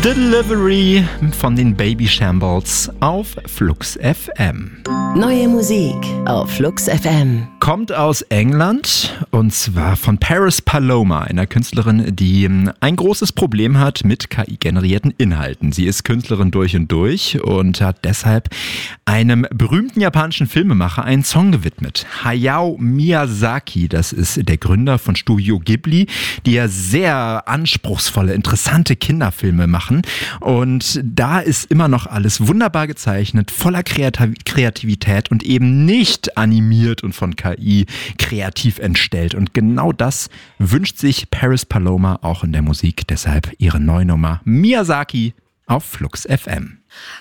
Delivery von den Baby Shambles auf Flux FM. Neue Musik auf Flux FM. Kommt aus England und zwar von Paris Paloma, einer Künstlerin, die ein großes Problem hat mit KI-generierten Inhalten. Sie ist Künstlerin durch und hat deshalb einem berühmten japanischen Filmemacher einen Song gewidmet. Hayao Miyazaki, das ist der Gründer von Studio Ghibli, die ja sehr anspruchsvolle, interessante Kinderfilme machen. Und da ist immer noch alles wunderbar gezeichnet, voller Kreativität und eben nicht animiert und von KI kreativ entstellt. Und genau das wünscht sich Paris Paloma auch in der Musik. Deshalb ihre neue Nummer Miyazaki auf Flux FM.